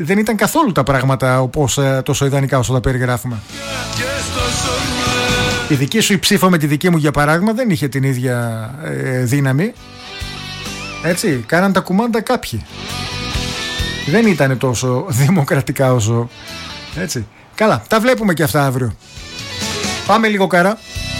δεν ήταν καθόλου τα πράγματα όπως τόσο ιδανικά όσο τα περιγράφουμε. Η δική σου η ψήφο με τη δική μου, για παράδειγμα, δεν είχε την ίδια δύναμη. Έτσι, κάναν τα κουμάντα κάποιοι. Δεν ήταν τόσο δημοκρατικά όσο. Έτσι. Καλά, τα βλέπουμε και αυτά αύριο. Πάμε λίγο καρά.